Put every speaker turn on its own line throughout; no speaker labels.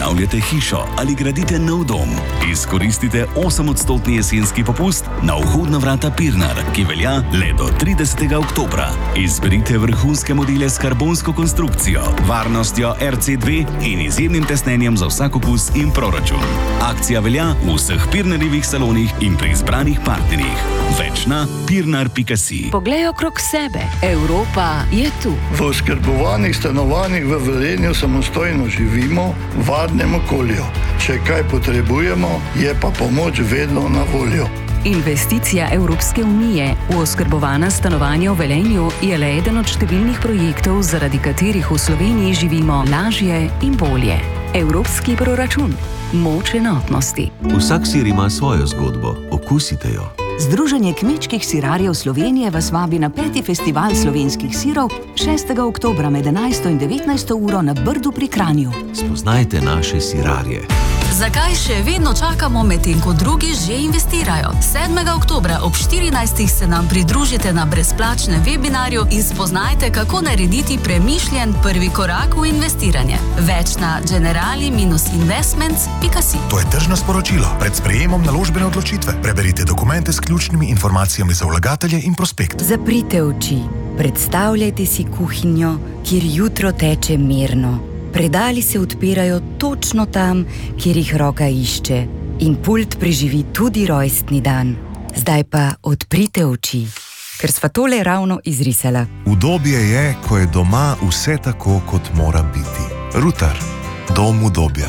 Prenavljate hišo ali gradite nov dom? Izkoristite 8% jesenski popust na vhodna vrata Pirnar, ki velja le do 30. oktobra. Izberite vrhunske modele s karbonsko konstrukcijo, varnostjo RC2 in izjemnim tesnenjem za vsak okus in proračun. Akcija velja v vseh Pirnarjevih salonih in pri izbranih partnerjih. Več na pirnar.si.
Poglej okrog sebe. Evropa je tu.
V oskrbovanih stanovanjih v Velenju samostojno živimo v varnem okolju. Če kaj potrebujemo, je pa pomoč vedno na voljo.
Investicija Evropske unije v oskrbovana stanovanja v Velenju je le eden od številnih projektov, zaradi katerih v Sloveniji živimo lažje in bolje. Evropski proračun. Moč enotnosti.
Vsak sir ima svojo zgodbo. Okusite jo.
Združenje kmečkih sirarjev Slovenije vas vabi na 5. festival slovenskih sirov 6. oktobra med 11. in 19. uro na Brdu pri Kranju.
Spoznajte naše sirarje.
Zakaj še vedno čakamo, medtem ko drugi že investirajo? 7. oktobra ob 14. se nam pridružite na brezplačnem webinarju in spoznajte, kako narediti premišljen prvi korak v investiranje. Več na generali-investments.si.
To je tržno sporočilo. Pred sprejemom naložbene odločitve preberite dokumente s ključnimi informacijami za vlagatelje in prospekt.
Zaprite oči. Predstavljajte si kuhinjo, kjer jutro teče mirno. Predali se odpirajo točno tam, kjer jih roka išče. In pult preživi tudi rojstni dan. Zdaj pa odprite oči, ker sva tole ravno izrisala.
Udobje je, ko je doma vse tako, kot mora biti. Rutar. Dom udobja.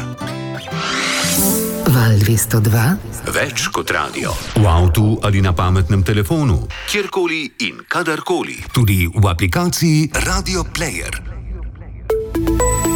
Val 202.
Več kot radio. V avtu ali na pametnem telefonu. Kjerkoli in kadarkoli. Tudi v aplikaciji Radio Player.